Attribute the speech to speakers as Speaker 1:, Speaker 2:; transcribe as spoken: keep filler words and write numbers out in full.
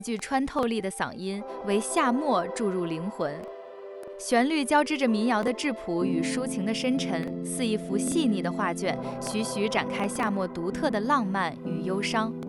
Speaker 1: 具穿透力的嗓音为夏末注入灵魂。旋律交织着民谣的质朴与抒情的深沉，似一幅细腻的画卷，徐徐展开夏末独特的浪漫与忧伤。